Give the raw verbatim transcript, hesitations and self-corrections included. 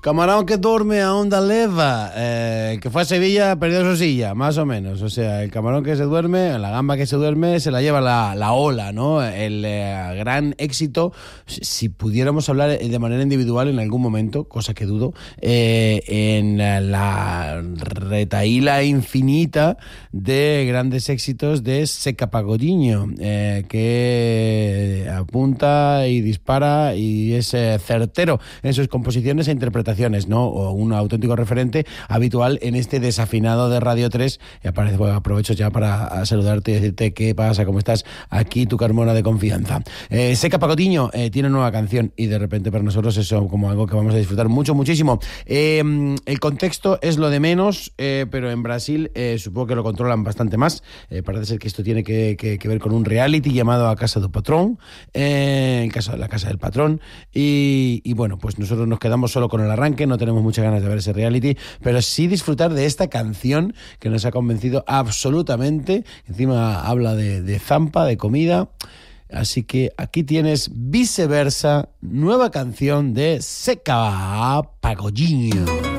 Camarón que duerme a onda leva, eh, que fue a Sevilla, perdió su silla, más o menos. O sea, el camarón que se duerme, la gamba que se duerme, se la lleva la, la ola, ¿no? El eh, gran éxito, si pudiéramos hablar de manera individual en algún momento, cosa que dudo, eh, en la retaíla infinita de grandes éxitos de Seca Pagodiño, eh, que apunta y dispara y es eh, certero en sus composiciones e interpretaciones, ¿no? O un auténtico referente habitual en este desafinado de Radio tres. Y aparece, bueno, aprovecho ya para saludarte y decirte qué pasa, cómo estás, aquí tu Carmona de confianza. Eh, Seca Pagodiño eh, tiene nueva canción y de repente para nosotros eso como algo que vamos a disfrutar mucho, muchísimo. Eh, el contexto es lo de menos, eh, pero en Brasil eh, supongo que lo controlan bastante más. Eh, parece ser que esto tiene que, que, que ver con un reality llamado A Casa do Patrón, eh, en caso de la Casa del Patrón. Y, y bueno, pues nosotros nos quedamos solo con el arranque, no tenemos muchas ganas de ver ese reality, pero sí disfrutar de esta canción que nos ha convencido absolutamente. Encima habla de, de zampa, de comida. Así que aquí tienes Viceversa, nueva canción de Seca Pagodiño.